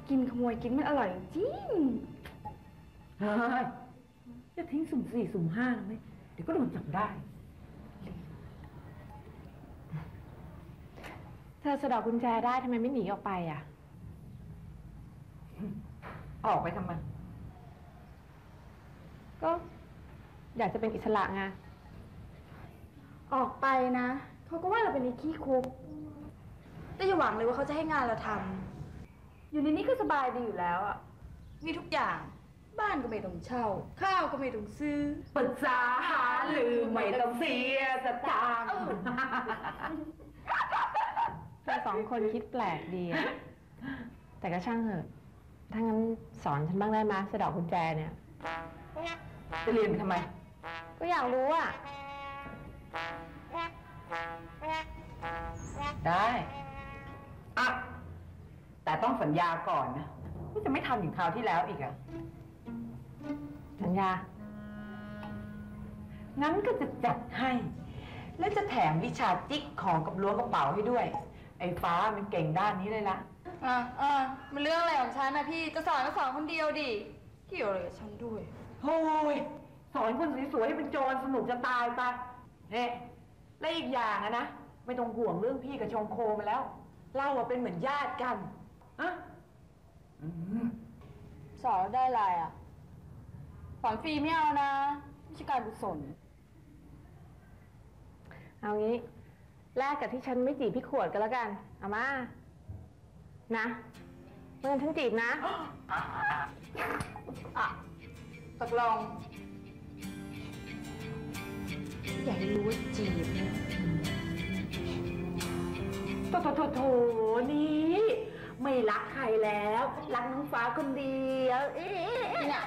กินขโมยกินมันอร่อยจริงเฮ้ยจะทิ้งสุ่ม4สุ่ม5นะไหมเดี๋ยวก็โดนจับได้เธอสะดอกกุญแจได้ทำไมไม่หนีออกไปอ่ะออกไปทำไมก็อยากจะเป็นอิสระไงออกไปนะเขาก็ว่าเราเป็นไอ้ขี้คุกแต่อย่าหวังเลยว่าเขาจะให้งานเราทำอยู่ในนี้ก็สบายดีอยู่แล้วอ่ะมีทุกอย่างบ้านก็ไม่ต้องเช่าข้าวก็ไม่ต้องซื้อปรึกษาหาหรือไม่ต้องเสียสตางค์เธอ2 คนคิดแปลกดีอะแต่ก็ช่างเถอะถ้างั้นสอนฉันบ้างได้ไหมสะดอกกุญแจเนี่ยจะเรียนทำไมก็อยากรู้อ่ะได้อะแต่ต้องสัญญาก่อนนะว่าจะไม่ทำอย่างคราวที่แล้วอีกอะสัญญางั้นก็จะจัดให้และจะแถมวิชาจิ๊กของกับล้วงกระเป๋าให้ด้วยไอ้ฟ้ามันเก่งด้านนี้เลยละมันเรื่องอะไรของฉันนะพี่จะสอนก็สอนคนเดียวดิเกี่ยวอะไรกับฉันด้วยโอ้ยสอนคนสวยๆให้เป็นโจรสนุกจะตายไปเฮ้และอีกอย่างนะไม่ต้องห่วงเรื่องพี่กับชงโคมาแล้วเราเป็นเหมือนญาติกันอะสอนได้ไรอ่ะสอนฟรีไม่เอานะไม่ใช่การกุศลเอางี้แลกกับที่ฉันไม่จีบพี่ขวดกันแล้วกันเอามานะเมื่อฉันจีบนะตกลงอยากรู้ว่าจีบเนี่ยโถนี่ไม่รักใครแล้วรักน้องฟ้าคนเดียว